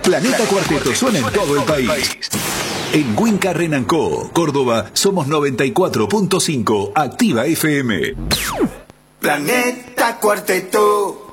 Planeta Cuarteto suena en todo el país. En Winca Renancó, Córdoba, somos 94.5, Activa FM. Planeta Cuarteto.